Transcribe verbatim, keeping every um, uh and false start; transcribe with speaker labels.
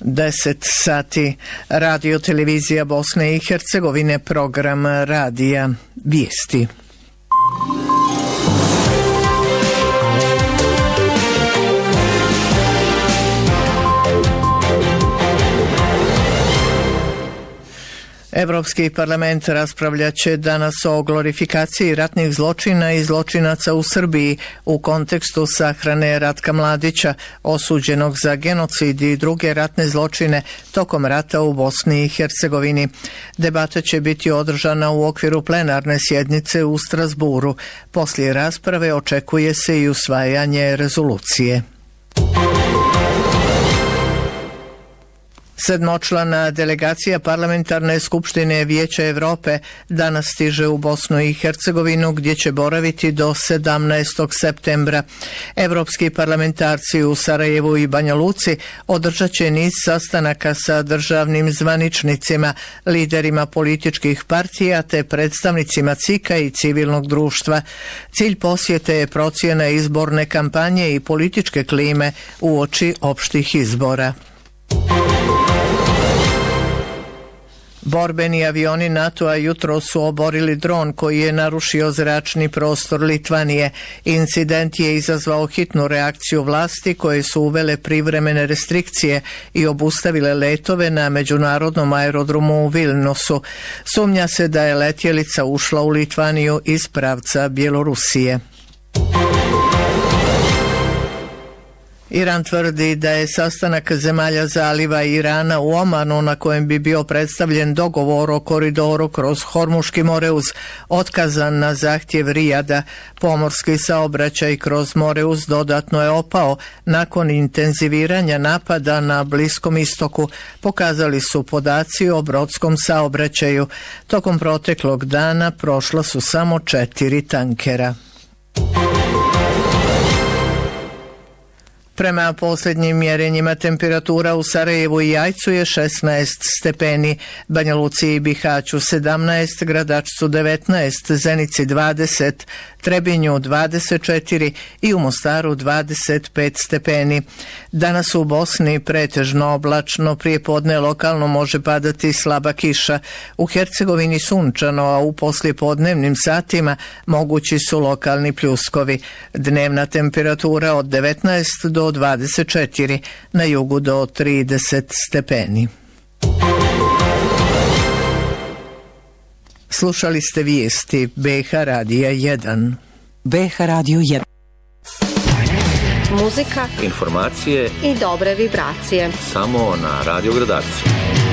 Speaker 1: deset sati. Radio televizija Bosne i Hercegovine, program radija Vijesti. Evropski parlament raspravljaće danas o glorifikaciji ratnih zločina i zločinaca u Srbiji u kontekstu sahrane Ratka Mladića, osuđenog za genocid i druge ratne zločine tokom rata u Bosni i Hercegovini. Debata će biti održana u okviru plenarne sjednice u Strasburu. Poslije rasprave očekuje se i usvajanje rezolucije. Sedmočlana delegacija Parlamentarne skupštine Vijeća Evrope danas stiže u Bosnu i Hercegovinu, gdje će boraviti do sedamnaestog septembra. Evropski parlamentarci u Sarajevu i Banja Luci održat će niz sastanaka sa državnim zvaničnicima, liderima političkih partija te predstavnicima C I K-a i civilnog društva. Cilj posjete je procjena izborne kampanje i političke klime uoči opštih izbora. Borbeni avioni NATO-a jutro su oborili dron koji je narušio zračni prostor Litvanije. Incident je izazvao hitnu reakciju vlasti koje su uvele privremene restrikcije i obustavile letove na međunarodnom aerodromu u Vilnusu. Sumnja se da je letjelica ušla u Litvaniju iz pravca Bjelorusije. Iran tvrdi da je sastanak zemalja Zaliva i Irana u Omanu, na kojem bi bio predstavljen dogovor o koridoru kroz Hormuški Moreuz, otkazan na zahtjev Rijada. Pomorski saobraćaj kroz Moreuz dodatno je opao nakon intenziviranja napada na Bliskom istoku, pokazali su podaci o brodskom saobraćaju. Tokom proteklog dana prošla su samo četiri tankera. Prema posljednjim mjerenjima temperatura u Sarajevu i Jajcu je šesnaest stepeni, Banja Luci i Bihaću sedamnaest, Gradačcu devetnaest, Zenici dvadeset, Trebinju dvadeset četiri i u Mostaru dvadeset pet stepeni. Danas u Bosni pretežno oblačno, prije podne lokalno može padati slaba kiša. U Hercegovini sunčano, a u poslijepodnevnim satima mogući su lokalni pljuskovi. Dnevna temperatura od devetnaest do dvadeset četiri, na jugu do trideset stepeni. Slušali ste vijesti B H Radija jedan.
Speaker 2: B H Radio jedan.
Speaker 3: Muzika,
Speaker 4: informacije
Speaker 3: i dobre vibracije.
Speaker 4: Samo na Radio Gradačcu.